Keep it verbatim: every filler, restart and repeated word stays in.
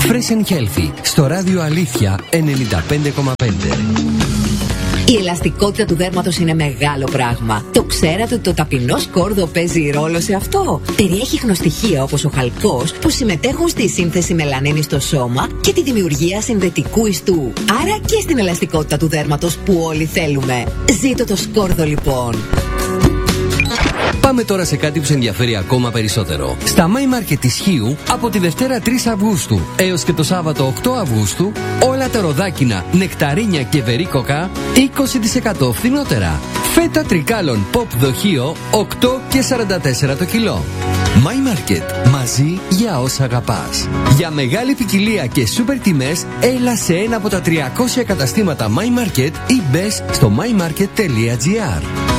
Fresh and Healthy στο ράδιο Αλήθεια ενενήντα πέντε κόμμα πέντε. Η ελαστικότητα του δέρματος είναι μεγάλο πράγμα. Το ξέρατε ότι το ταπεινό σκόρδο παίζει ρόλο σε αυτό? Περιέχει χνοστοιχεία όπως ο χαλκός που συμμετέχουν στη σύνθεση μελανίνης στο σώμα και τη δημιουργία συνδετικού ιστού. Άρα και στην ελαστικότητα του δέρματος που όλοι θέλουμε. Ζήτω το σκόρδο λοιπόν. Πάμε τώρα σε κάτι που σε ενδιαφέρει ακόμα περισσότερο. Στα My Market της Χίου από τη Δευτέρα τρεις Αυγούστου έως και το Σάββατο οκτώ Αυγούστου όλα τα ροδάκινα, νεκταρίνια και βερίκοκα είκοσι τοις εκατό φθηνότερα. Φέτα τρικάλων pop δοχείο οκτώ και σαράντα τέσσερα το κιλό. My Market, μαζί για όσα αγαπάς. Για μεγάλη ποικιλία και σούπερ τιμές, έλα σε ένα από τα τριακόσια καταστήματα My Market ή μπες στο my market τελεία gr.